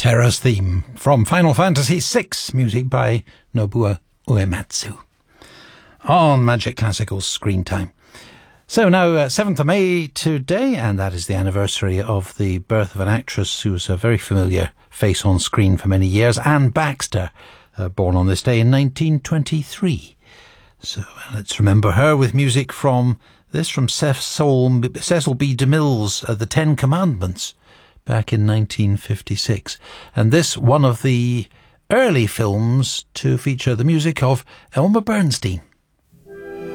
Terra's theme from Final Fantasy VI, music by Nobuo Uematsu, on Magic Classical's Screen Time. So now, 7th of May today, and that is the anniversary of the birth of an actress who was a very familiar face on screen for many years, Anne Baxter, born on this day in 1923. So let's remember her with music from Cecil B. DeMille's The Ten Commandments, back in 1956. And this, one of the early films to feature the music of Elmer Bernstein.